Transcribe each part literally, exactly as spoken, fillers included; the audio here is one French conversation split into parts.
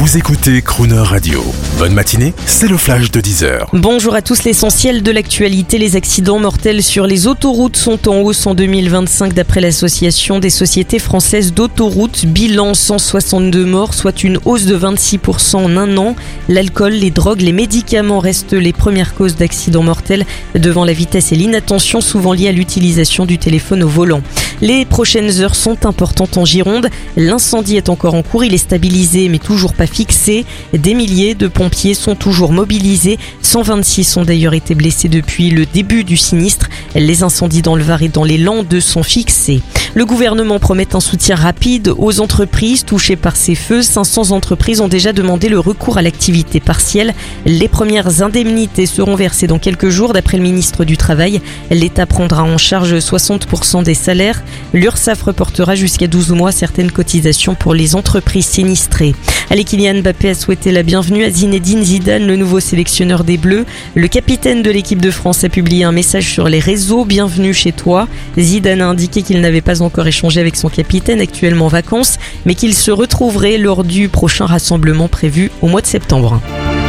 Vous écoutez Crooner Radio. Bonne matinée, c'est le flash de dix heures. Bonjour à tous, l'essentiel de l'actualité. Les accidents mortels sur les autoroutes sont en hausse en deux mille vingt-cinq d'après l'Association des sociétés françaises d'autoroutes. Bilan cent soixante-deux morts, soit une hausse de vingt-six pour cent en un an. L'alcool, les drogues, les médicaments restent les premières causes d'accidents mortels devant la vitesse et l'inattention souvent liées à l'utilisation du téléphone au volant. Les prochaines heures sont importantes en Gironde. L'incendie est encore en cours, il est stabilisé mais toujours pas fixé. Des milliers de pompiers sont toujours mobilisés. cent vingt-six ont d'ailleurs été blessés depuis le début du sinistre. Les incendies dans le Var et dans les Landes sont fixés. Le gouvernement promet un soutien rapide aux entreprises touchées par ces feux. cinq cents entreprises ont déjà demandé le recours à l'activité partielle. Les premières indemnités seront versées dans quelques jours. D'après le ministre du Travail, l'État prendra en charge soixante pour cent des salaires. L'Urssaf reportera jusqu'à douze mois certaines cotisations pour les entreprises sinistrées. Allez, Kylian Mbappé a souhaité la bienvenue à Zinedine Zidane, le nouveau sélectionneur des Bleus. Le capitaine de l'équipe de France a publié un message sur les réseaux. Bienvenue chez toi. Zidane a indiqué qu'il n'avait pas encore échangé avec son capitaine, actuellement en vacances, mais qu'il se retrouverait lors du prochain rassemblement prévu au mois de septembre.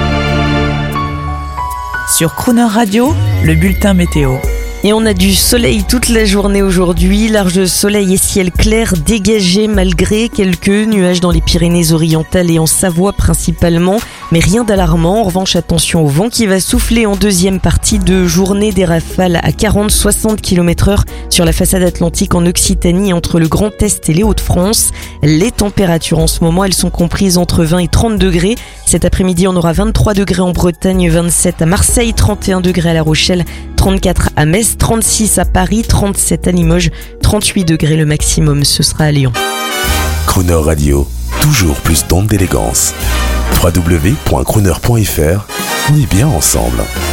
Sur Crooner Radio, le bulletin météo. Et on a du soleil toute la journée aujourd'hui, large soleil et ciel clair dégagé malgré quelques nuages dans les Pyrénées-Orientales et en Savoie principalement, mais rien d'alarmant. En revanche, attention au vent qui va souffler en deuxième partie de journée, des rafales à quarante à soixante kilomètres heure sur la façade atlantique en Occitanie entre le Grand Est et les Hauts-de-France. Les températures en ce moment, elles sont comprises entre vingt et trente degrés. Cet après-midi, on aura vingt-trois degrés en Bretagne, vingt-sept à Marseille, trente et un degrés à La Rochelle, trente-quatre à Metz, trente-six à Paris, trente-sept à Limoges, trente-huit degrés le maximum, ce sera à Lyon. Crooner Radio, toujours plus d'ondes d'élégance. w w w point crooner point f r, on est bien ensemble.